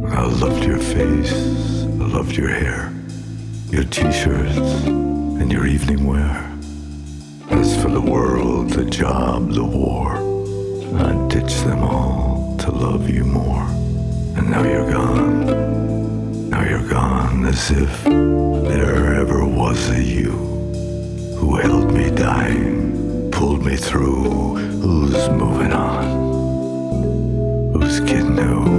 I loved your face, I loved your hair, your t-shirts and your evening wear. As for the world, the job, the war, I'd ditch them all to love you more. And now you're gone, now you're gone, as if there ever was a you who held me dying, pulled me through, who's moving on, who's getting new.